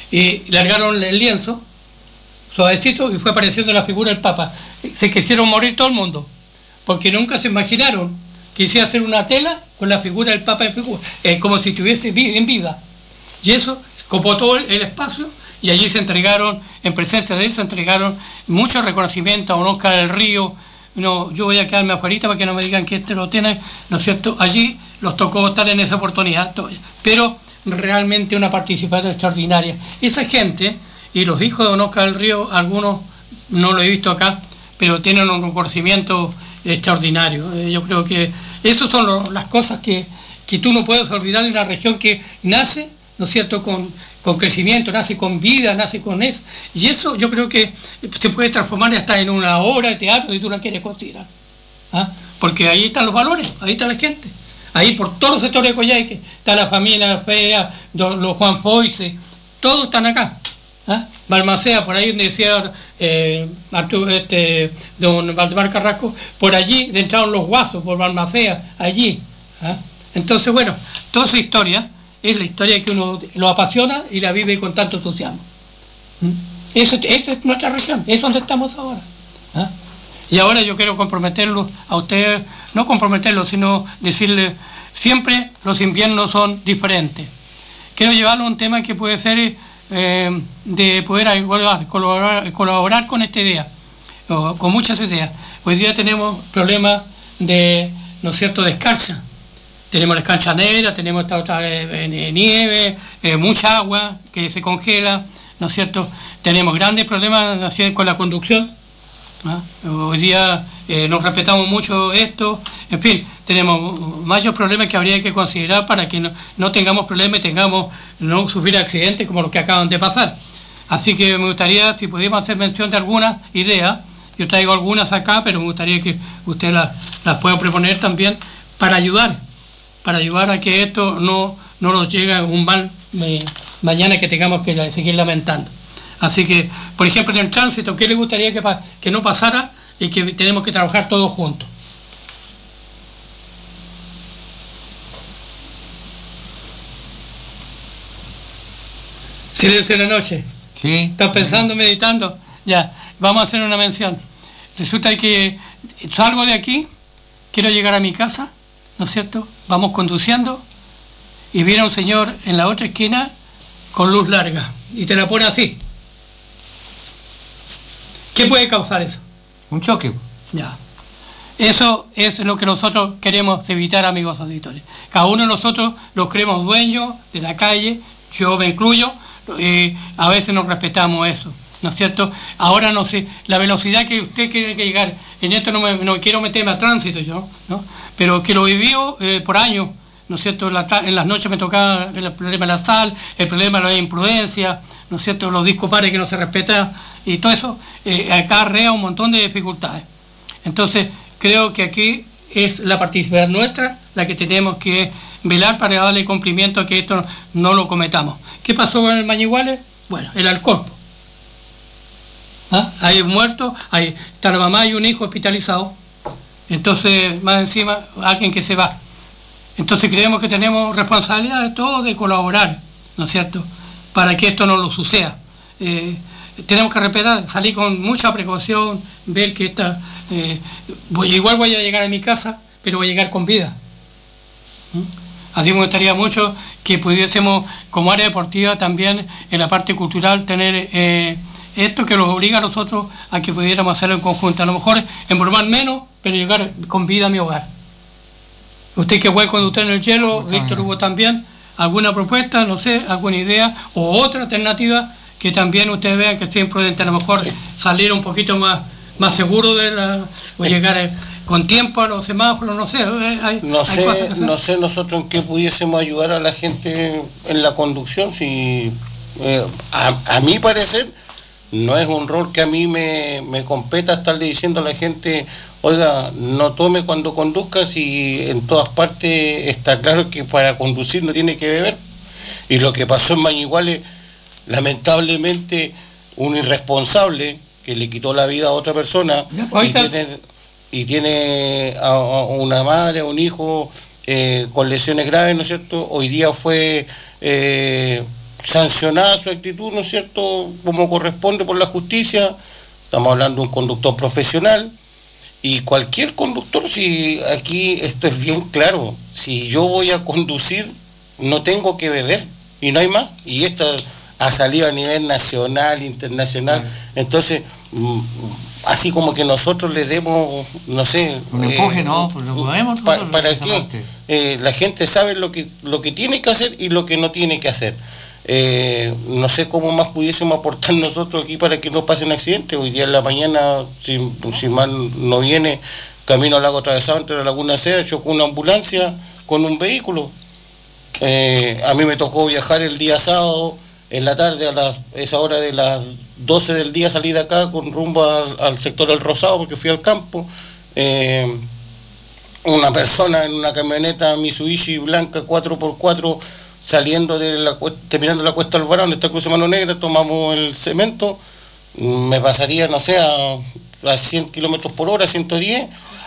y largaron el lienzo suavecito y fue apareciendo la figura del Papa. Se quisieron morir todo el mundo, porque nunca se imaginaron que hiciera hacer una tela con la figura del Papa en figura, eh, como si estuviese en vida. Y eso copó todo el espacio, y allí se entregaron, en presencia de él, se entregaron muchos reconocimientos a un Oscar del Río. No, yo voy a quedarme afuera para que no me digan que este lo tiene, ¿no es cierto? Allí los tocó estar en esa oportunidad, pero realmente una participación extraordinaria. Esa gente, y los hijos de don Oscar del Río, algunos no lo he visto acá, pero tienen un reconocimiento extraordinario. Eh, yo creo que esas son lo, las cosas que, que tú no puedes olvidar de una región que nace, ¿no es cierto?, con, con crecimiento, nace con vida, nace con eso. Y eso yo creo que se puede transformar hasta en una obra de teatro si tú la quieres considerar. ¿Ah? Porque ahí están los valores, ahí está la gente. Ahí por todos los sectores de Coyhaique, está la familia Fea, los Juan Foyce, todos están acá. ¿Ah? Balmaceda, por ahí donde decía eh, Arturo, este, don Valdemar Carrasco, por allí entraron los Guasos, por Balmaceda, allí. ¿Ah? Entonces, bueno, toda esa historia es la historia que uno lo apasiona y la vive con tanto entusiasmo. ¿Mm? Eso, esta es nuestra región, es donde estamos ahora. ¿Ah? Y ahora yo quiero comprometerlos a ustedes, no comprometerlos, sino decirles, siempre los inviernos son diferentes. Quiero llevarlo a un tema que puede ser eh, de poder colaborar, colaborar con esta idea, o con muchas ideas. Hoy día tenemos problemas de, ¿no es cierto?, de escarcha. Tenemos la escarcha negra, tenemos esta otra eh, nieve, eh, mucha agua que se congela, ¿no es cierto? Tenemos grandes problemas así, con la conducción. ¿Ah? Hoy día eh, nos respetamos mucho esto, en fin, tenemos mayores problemas que habría que considerar para que no, no tengamos problemas y tengamos, no sufrir accidentes como los que acaban de pasar. Así que me gustaría, si pudiéramos hacer mención de algunas ideas, yo traigo algunas acá, pero me gustaría que usted las, las pueda proponer también para ayudar, para ayudar a que esto no, no nos llegue un mal eh, mañana que tengamos que seguir lamentando. Así que, por ejemplo, en el tránsito, ¿qué le gustaría que, que no pasara y que tenemos que trabajar todos juntos? Silencio en la noche. Sí. ¿Estás pensando, meditando? Ya, vamos a hacer una mención. Resulta que salgo de aquí, quiero llegar a mi casa, ¿no es cierto? Vamos conduciendo y viene un señor en la otra esquina con luz larga y te la pone así. ¿Qué puede causar eso? Un choque. Ya. Eso es lo que nosotros queremos evitar, amigos auditores. Cada uno de nosotros los creemos dueños de la calle, yo me incluyo, eh, a veces no respetamos eso, ¿no es cierto? Ahora no sé, la velocidad que usted quiere que llegar, en esto no, me, no quiero meterme a tránsito yo, ¿no? Pero que lo viví eh, por años, ¿no es cierto? En, la, en las noches me tocaba el problema de la sal, el problema de la imprudencia, ¿no es cierto? Los discos pares que no se respetan y todo eso eh, acarrea un montón de dificultades. Entonces, creo que aquí es la participación nuestra la que tenemos que velar para darle cumplimiento a que esto no lo cometamos. ¿Qué pasó con el Mañiguales? Bueno, el alcohol. ¿Ah? Hay muertos, hay, está la mamá y un hijo hospitalizado. Entonces, más encima, alguien que se va. Entonces creemos que tenemos responsabilidad de todos de colaborar, ¿no es cierto?, para que esto no lo suceda. Eh, tenemos que respetar, salir con mucha precaución, ver que esta, eh, voy, igual voy a llegar a mi casa, pero voy a llegar con vida. ¿Mm? Así me gustaría mucho que pudiésemos, como área deportiva, también en la parte cultural, tener eh, esto que nos obliga a nosotros a que pudiéramos hacerlo en conjunto. A lo mejor embromar menos, pero llegar con vida a mi hogar. Usted que juega con usted en el hielo, Víctor Hugo también, alguna propuesta, no sé, alguna idea o otra alternativa que también ustedes vean que esté imprudente, a lo mejor salir un poquito más, más seguro de la, o llegar eh, con tiempo a los semáforos, no sé. Hay, no, hay sé cosas que no sé nosotros en qué pudiésemos ayudar a la gente en la conducción, si eh, a, a mi parecer no es un rol que a mí me, me competa estarle diciendo a la gente, oiga, no tome cuando conduzca, si en todas partes está claro que para conducir no tiene que beber. Y lo que pasó en Mañiguales, lamentablemente, un irresponsable que le quitó la vida a otra persona y tiene, y tiene a, a una madre, a un hijo eh, con lesiones graves, ¿no es cierto? Hoy día fue eh, sancionada su actitud, ¿no es cierto?, como corresponde por la justicia. Estamos hablando de un conductor profesional. Y cualquier conductor, si aquí esto es bien claro, si yo voy a conducir, no tengo que beber, y no hay más. Y esto ha salido a nivel nacional, internacional. Entonces, así como que nosotros le demos, no sé... Un empuje, eh, no, pues lo podemos... Pa, ¿Para qué? Eh, la gente sabe lo que, lo que tiene que hacer y lo que no tiene que hacer. Eh, no sé cómo más pudiésemos aportar nosotros aquí para que no pasen accidentes. Hoy día en la mañana, si, si mal no viene, camino al lago atravesado entre la Laguna Seda, chocó una ambulancia con un vehículo. Eh, a mí me tocó viajar el día sábado, en la tarde, a la, esa hora de las doce del día, salí de acá con rumbo al, al sector del Rosado, porque fui al campo. Eh, una persona en una camioneta Mitsubishi blanca cuatro por cuatro, saliendo de la terminando la Cuesta Alvarado, donde está el cruce Mano Negra, tomamos el cemento, me pasaría, no sé, a, a cien kilómetros por hora, ciento diez,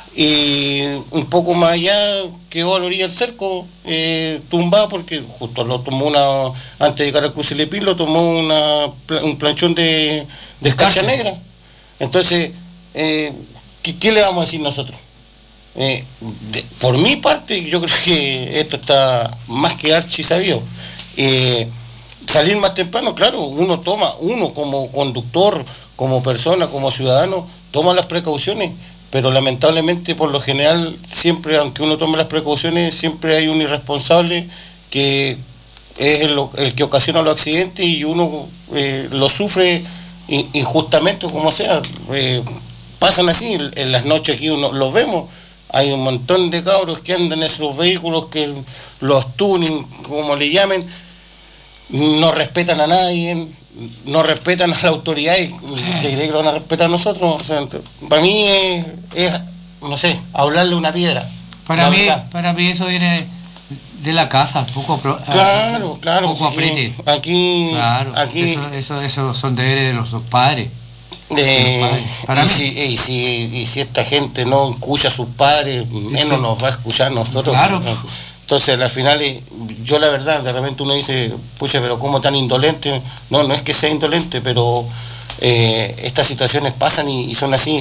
y un poco más allá quedó a la orilla del cerco, eh, tumbado, porque justo lo tomó una, antes de llegar al cruce Lepín, lo tomó una, un planchón de, de escarcha negra. Entonces, eh, ¿qué, ¿qué le vamos a decir nosotros? Eh, de, por mi parte, yo creo que esto está más que archi sabido. Eh, salir más temprano, claro, uno toma, uno como conductor, como persona, como ciudadano, toma las precauciones, pero lamentablemente por lo general siempre, aunque uno tome las precauciones, siempre hay un irresponsable que es el, el que ocasiona los accidentes y uno eh, lo sufre injustamente, como sea. Eh, pasan así, en, en las noches aquí uno los vemos. Hay un montón de cabros que andan en esos vehículos, que los tuning, como le llamen, no respetan a nadie, no respetan a la autoridad y de que van a respetar a nosotros. O sea, para mí es, es, no sé, hablarle una piedra. Para mí, para mí eso viene de la casa, poco claro, claro, poco sí, apriete. Aquí, claro, aquí eso, eso, eso son deberes de los padres. Eh, Para y, mí. Si, y, si, y si esta gente no escucha a sus padres, menos sí. nos va a escuchar a nosotros. Claro. Entonces, al final, yo la verdad, de repente uno dice, pucha, pero ¿cómo tan indolente? No, no es que sea indolente, pero eh, estas situaciones pasan y, y son así.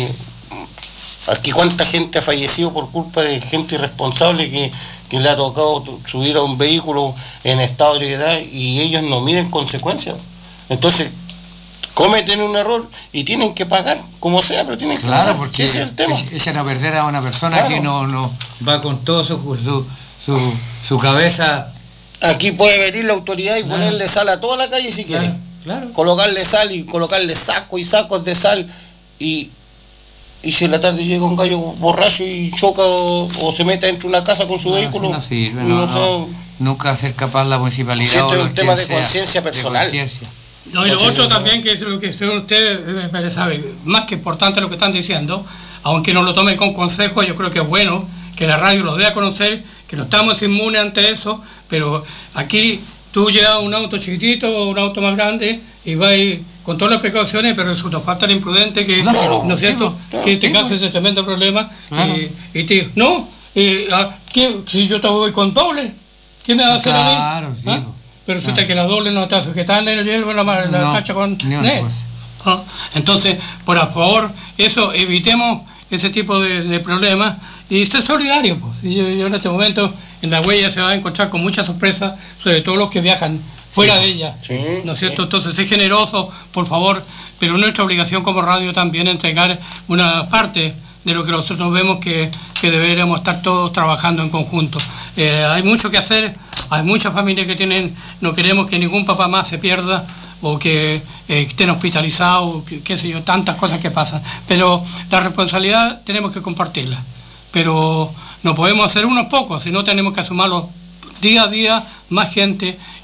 Aquí cuánta gente ha fallecido por culpa de gente irresponsable que, que le ha tocado subir a un vehículo en estado de ebriedad y ellos no miden consecuencias. Entonces, cometen un error y tienen que pagar, como sea, pero tienen claro, que pagar. Porque ese es el tema. Echan a perder a una persona claro. que no, no va con todo su, su, su, su cabeza. Aquí puede venir la autoridad y claro. ponerle sal a toda la calle si claro, quiere. Claro. Colocarle sal y colocarle sacos y sacos de sal. Y, y si en la tarde llega un gallo borracho y choca o, o se mete dentro de una casa con su no, vehículo. No sirve, no, no, no, nunca ser capaz la municipalidad. Siento es un tema de conciencia personal. De conciencia. No, y lo otro también, que es lo que usted me sabe, más que importante lo que están diciendo, aunque no lo tomen con consejo, yo creo que es bueno que la radio los dé a conocer, que no estamos inmunes ante eso, pero aquí tú llevas un auto chiquitito o un auto más grande y vas con todas las precauciones, pero resulta falta el imprudente que, claro, ¿no es cierto?, claro, que te sí, cause ese tremendo problema claro. y, y te no, eh, ¿qué, si yo te voy con doble, ¿quién me va a hacer claro, a mí? Sí, ¿Ah? Pero resulta no. que la doble no está sujetando en el hielo, la, la no, tacha con net. ¿Ah? Entonces, por favor, eso, evitemos ese tipo de, de problemas y ser solidario. Pues. Y yo, yo en este momento en la huella se va a encontrar con mucha sorpresa, sobre todo los que viajan fuera sí. de ella, sí, ¿no es cierto? Sí. Entonces, sé generoso, por favor, pero nuestra obligación como radio también entregar una parte de lo que nosotros vemos que, que deberíamos estar todos trabajando en conjunto. Eh, hay mucho que hacer. Hay muchas familias que tienen, no queremos que ningún papá más se pierda o que eh, estén hospitalizados, qué, qué sé yo, tantas cosas que pasan. Pero la responsabilidad tenemos que compartirla. Pero no podemos hacer unos pocos, sino tenemos que asumirlo día a día, más gente,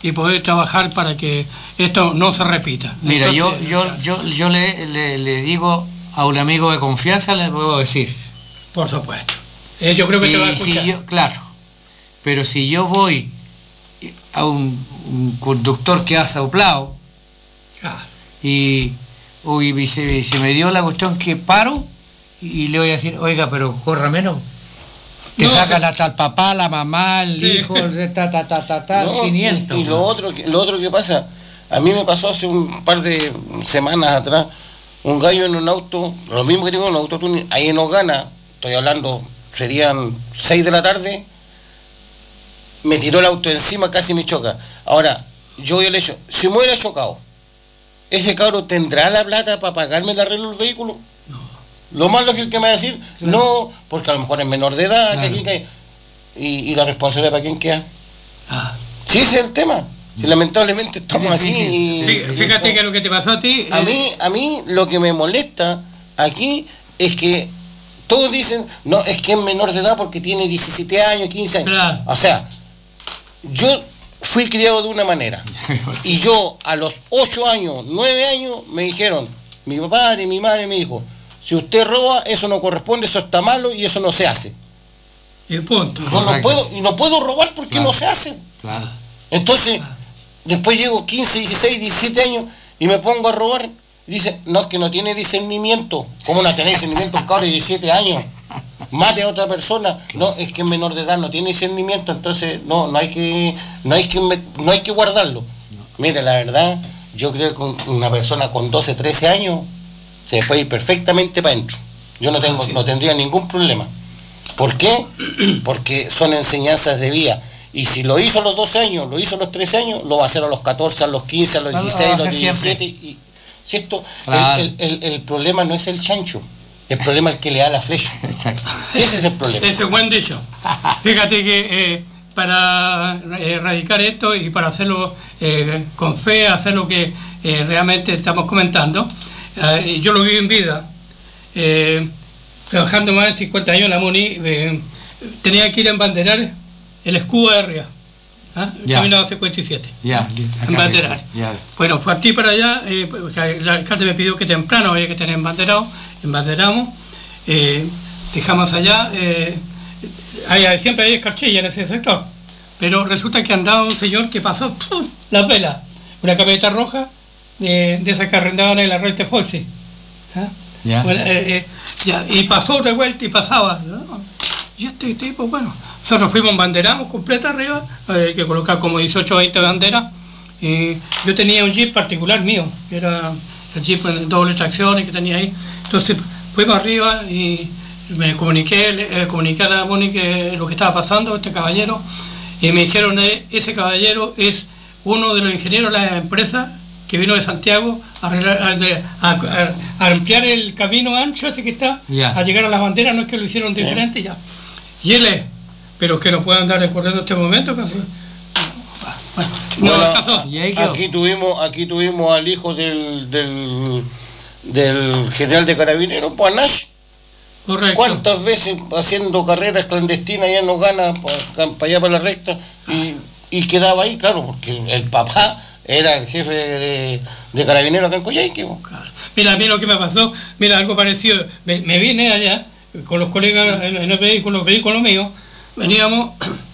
y poder trabajar para que esto no se repita. Mira, Entonces, yo, yo, yo, yo le, le, le digo a un amigo de confianza, le puedo decir. Por supuesto. Eh, yo creo que y te va a escuchar. Si yo, claro, pero si yo voy a un, un conductor que ha soplado ah. y, y se, se me dio la cuestión que paro y le voy a decir, oiga, pero corra menos. Te no, sacan sí. hasta el papá, la mamá, el sí. hijo, ta, ta, ta, ta, ta, no, quinientos. Y, y lo otro, lo otro que pasa, a mí me pasó hace un par de semanas atrás, un gallo en un auto, lo mismo que digo en un auto, ahí en Ogana, estoy hablando, serían seis de la tarde, me tiró el auto encima, casi me choca. Ahora, yo voy al hecho, si me hubiera chocado, ¿ese cabro tendrá la plata para pagarme el arreglo del vehículo? No. Lo más lógico que me va a decir, claro. no, porque a lo mejor es menor de edad, claro. que aquí cae. Y, y la responsabilidad para quién queda. Ah. Sí, ese es el tema. Si lamentablemente estamos sí, así. Sí, sí. Y, Fíjate y, que lo que te pasó a ti. A, eh... mí, a mí lo que me molesta aquí es que todos dicen, no, es que es menor de edad porque tiene diecisiete años, quince años. Claro. O sea, yo fui criado de una manera. Y yo a los ocho años, nueve años, me dijeron, mi papá y mi madre me dijo, si usted roba, eso no corresponde, eso está malo y eso no se hace. Y punto. Yo no puedo, y no puedo robar porque claro. no se hace. Claro. Entonces, claro. después llego quince, dieciséis, diecisiete años y me pongo a robar. Dice, no, es que no tiene discernimiento. ¿Cómo no tiene discernimiento un cabrón de diecisiete años? Mate a otra persona. No, es que es menor de edad, no tiene discernimiento, entonces no, no hay que, no hay que, no hay que guardarlo. No. Mira, la verdad, yo creo que una persona con doce, trece años se puede ir perfectamente para adentro. Yo no tengo, ah, sí. no tendría ningún problema. ¿Por qué? Porque son enseñanzas de vida. Y si lo hizo a los doce años, lo hizo a los trece años, lo va a hacer a los catorce, a los quince, a los dieciséis, a los diecisiete. Y, si esto, claro. el, el, el, el problema no es el chancho, el problema es el que le da la flecha. Exacto. Ese es el problema. Ese es buen dicho. Fíjate que eh, para erradicar esto y para hacerlo eh, con fe, hacer lo que eh, realmente estamos comentando, eh, yo lo viví en vida. Eh, trabajando más de cincuenta años en la MUNI, eh, tenía que ir a embanderar el escudo de Ría. ¿Ah? Camino a cincuenta y siete. Ya, en banderar. Bueno, partí para allá, eh, el alcalde me pidió que temprano había que tener embanderado, embanderamos, eh, dejamos allá, eh, hay, siempre hay escarchilla en ese sector, pero resulta que andaba un señor que pasó ¡pum! Las velas, una camioneta roja de, de esas que arrendaban en la red de Foxy. ¿Ah? Ya. Bueno, eh, eh, ya, y pasó otra vuelta y pasaba. ¿No? Y este tipo, bueno, nosotros fuimos, banderamos completa arriba, hay que colocar como dieciocho o veinte banderas. Y yo tenía un jeep particular mío, que era el jeep en doble tracción que tenía ahí. Entonces fuimos arriba y me comuniqué, le comuniqué a la Mónica lo que estaba pasando, este caballero, y me dijeron, ese caballero es uno de los ingenieros de la empresa que vino de Santiago a, arreglar, a, a, a ampliar el camino ancho ese que está, yeah. a llegar a las banderas, no es que lo hicieron diferente, yeah. ya. Y él es, pero que no puedan dar recordando este momento, casi. Bueno, bueno, no pasó. Aquí tuvimos, aquí tuvimos al hijo del, del, del general de Carabineros, pues Nash. Correcto. ¿Cuántas veces haciendo carreras clandestinas ya no gana para, para allá para la recta? Y, y quedaba ahí, claro, porque el papá era el jefe de, de Carabineros acá en Coyhaique. Claro. Mira, a mí lo que me pasó, mira, algo parecido, me, me vine allá con los colegas en, en el vehículo, el vehículo mío, veníamos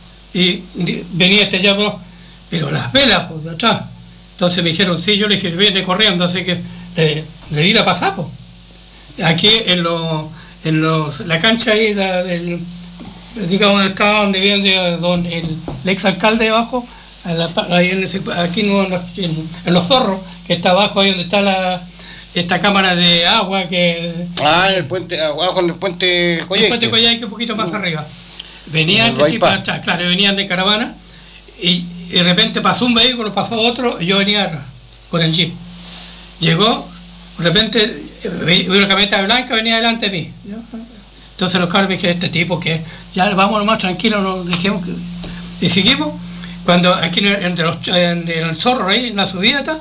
y venía este llamo, pero las velas por pues, atrás. Entonces me dijeron, sí, yo le dije, viene corriendo, así que le, le di la pasada. Pues. Aquí en, lo, en los, la cancha ahí de, del, digamos, donde estaba, donde viene don, el, el exalcalde abajo, ahí en ese, aquí no, en, en los zorros, que está abajo, ahí donde está la esta cámara de agua que... Ah, en el puente, abajo en el puente Coyhaique. El puente Coyhaique un poquito más uh. arriba. Venían este tipo, claro, venían de caravana y de repente pasó un vehículo, pasó otro y yo venía con el jeep. Llegó, de repente, una camioneta blanca venía delante de mí. Entonces los cabros me dijeron, este tipo que ya vamos más tranquilos, no dejemos que... Y seguimos, cuando aquí entre los, en el zorro ahí, en la subida está,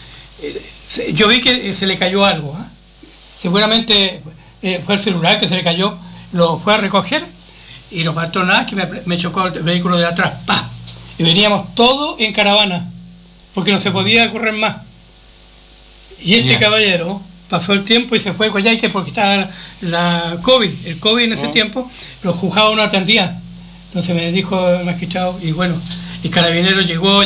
yo vi que se le cayó algo, ¿eh? Seguramente eh, fue el celular que se le cayó, lo fue a recoger y no faltó nada, que me, me chocó el vehículo de atrás, ¡pah! Y veníamos todos en caravana, porque no se podía correr más. Y este Ya. caballero pasó el tiempo y se fue a Coyhaique porque estaba la COVID, el COVID en ese Oh. tiempo, los juzgados no atendían. Entonces me dijo el magistrado, y bueno, y Carabinero llegó,